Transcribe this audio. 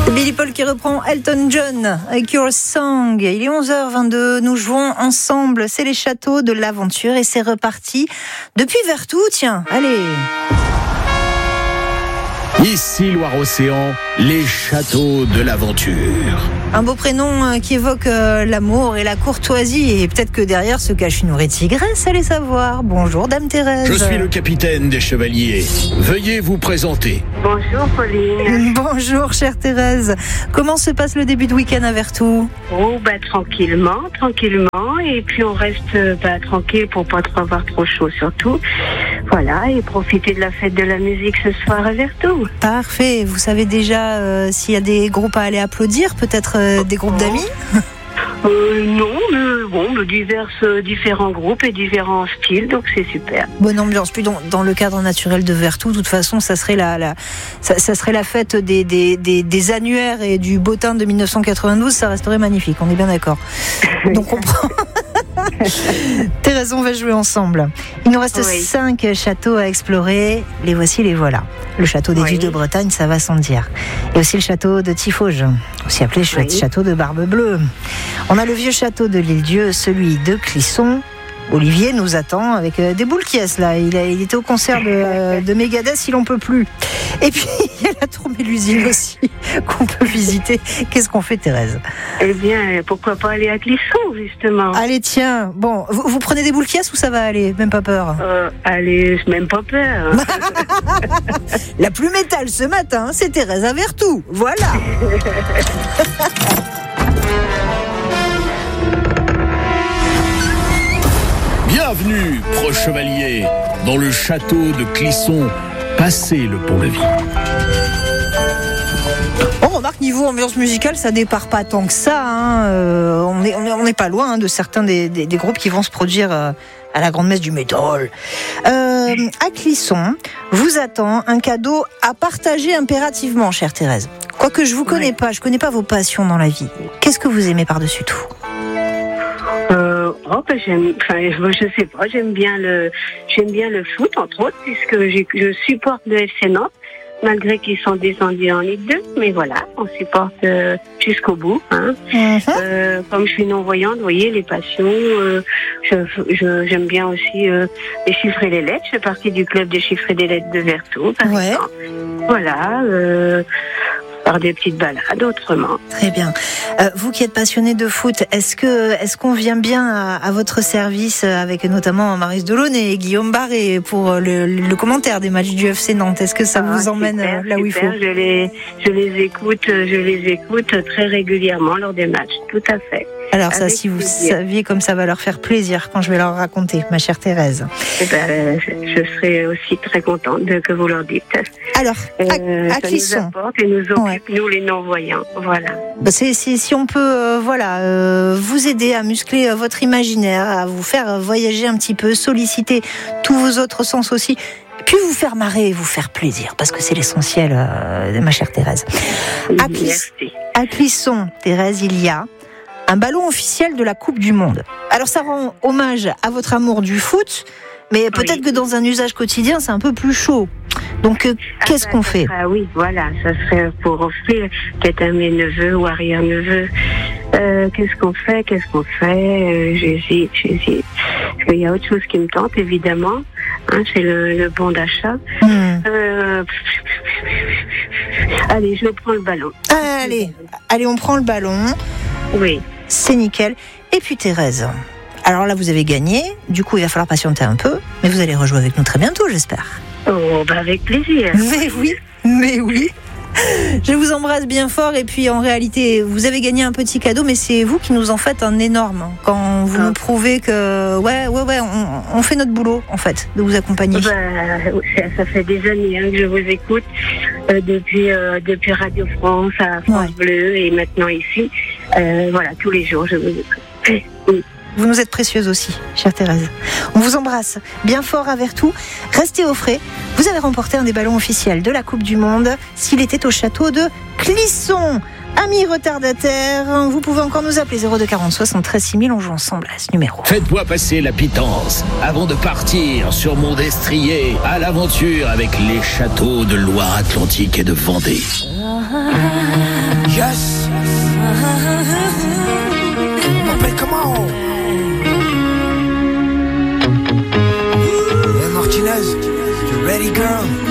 Billy Paul qui reprend Elton John avec Your Song. Il est 11h22, nous jouons ensemble, c'est les châteaux de l'aventure et c'est reparti depuis Vertou, tiens, allez. Ici Loire-Océan, les châteaux de l'aventure. Un beau prénom qui évoque l'amour et la courtoisie et peut-être que derrière se cache une vraie tigresse, allez savoir. Bonjour Dame Thérèse. Je suis le capitaine des chevaliers. Veuillez vous présenter. Bonjour Pauline. Bonjour chère Thérèse. Comment se passe le début de week-end à Vertou ? Tranquillement. Et puis on reste tranquille pour pas trop avoir trop chaud surtout. Voilà, et profiter de la fête de la musique ce soir à Vertou. Parfait. Vous savez déjà s'il y a des groupes à aller applaudir, peut-être des groupes d'amis ? Non, mais différents groupes et différents styles, donc c'est super. Bonne ambiance. Puis dans le cadre naturel de Vertou, de toute façon, ça serait ça serait la fête des annuaires et du bottin de 1992, ça resterait magnifique, on est bien d'accord. Donc on prend... Thérèse, on va jouer ensemble. Il nous reste 5 châteaux à explorer. Les voici, les voilà. Le château des Ducs de Bretagne, ça va sans dire. Et aussi le château de Tiffauges, aussi appelé château de Barbe Bleue. On a le vieux château de l'Île-Dieu, celui de Clisson. Olivier nous attend avec des boules qui est là. Il était au concert de Megadeth, il en peut plus. Et puis il y a la tour Mélusine aussi qu'on peut visiter. Qu'est-ce qu'on fait, Thérèse ? Eh bien, pourquoi pas aller à Clisson justement ? Allez, tiens. Bon, vous prenez des boules qui est ou ça va aller ? Même pas peur. Allez, même pas peur. La plus métal ce matin, c'est Thérèse à Vertou. Voilà. Bienvenue, proche chevalier, dans le château de Clisson. Passez le pont-levis. On remarque, niveau ambiance musicale, ça départ pas tant que ça. On n'est pas loin de certains des groupes qui vont se produire à la grande messe du métal. À Clisson, vous attend un cadeau à partager impérativement, chère Thérèse. Quoique je vous connais pas, je connais pas vos passions dans la vie. Qu'est-ce que vous aimez par-dessus tout ? Je sais pas, j'aime bien le foot entre autres, puisque je supporte le FC Nantes, malgré qu'ils sont descendus en Ligue 2, mais voilà, on supporte jusqu'au bout. Comme je suis non-voyante, vous voyez, les passions, j'aime bien aussi les chiffres et les lettres, je fais partie du club des chiffres et des lettres de Vertou, par exemple. Voilà, par des petites balades autrement. Très bien. Vous qui êtes passionné de foot, est-ce qu'on vient bien à votre service avec notamment Maryse Delaunay et Guillaume Barré pour le commentaire des matchs du FC Nantes ? Est-ce que ça vous emmène là où il faut ? Je les écoute très régulièrement lors des matchs, tout à fait. Alors ça, si vous saviez comme ça va leur faire plaisir quand je vais leur raconter, ma chère Thérèse. Je serai aussi très contente que vous leur dites. Alors, à Clisson. Ça nous apporte et nous occupe, nous les non-voyants. Voilà. Si on peut vous aider à muscler votre imaginaire, à vous faire voyager un petit peu, solliciter tous vos autres sens aussi, puis vous faire marrer et vous faire plaisir, parce que c'est l'essentiel de ma chère Thérèse. Merci. À Clisson, Thérèse, il y a un ballon officiel de la Coupe du Monde. Alors ça rend hommage à votre amour du foot, mais peut-être que dans un usage quotidien, c'est un peu plus chaud. Donc qu'est-ce qu'on fait ? Oui, voilà, ça serait pour offrir peut-être à mes neveux ou arrière-neveux. Qu'est-ce qu'on fait ? J'hésite. Parce qu'il y a autre chose qui me tente, évidemment. C'est le bon d'achat. Allez, je prends le ballon. Allez, on prend le ballon. Oui. C'est nickel. Et puis Thérèse, alors là vous avez gagné, du coup il va falloir patienter un peu, mais vous allez rejouer avec nous très bientôt, j'espère. Avec plaisir. Mais oui. Je vous embrasse bien fort et puis en réalité vous avez gagné un petit cadeau, mais c'est vous qui nous en faites un énorme quand vous nous prouvez que on fait notre boulot en fait, de vous accompagner. Ça fait des années que je vous écoute depuis Radio France à France Bleu et maintenant ici. Tous les jours je vous écoute. Vous nous êtes précieuse aussi, chère Thérèse. On vous embrasse bien fort à Vertou. Restez au frais. Vous avez remporté un des ballons officiels de la Coupe du Monde. S'il était au château de Clisson. Amis retardataires, vous pouvez encore nous appeler 02 40 73 6000. On joue ensemble à ce numéro. Faites-moi passer la pitance avant de partir sur mon destrier à l'aventure avec les châteaux de Loire-Atlantique et de Vendée. daddy girl.